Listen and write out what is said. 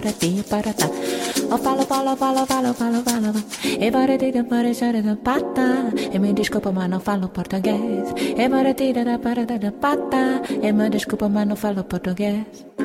para ti, para tá. Eu falo. E para ti, para chora da pata. E me desculpa, mas não falo português. E para ti, para da pata. E me desculpa, mas não falo português.